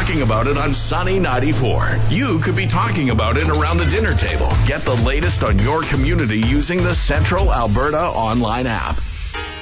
talking about it on Sunny 94. You could be talking about it around the dinner table. Get the latest on your community using the Central Alberta online app.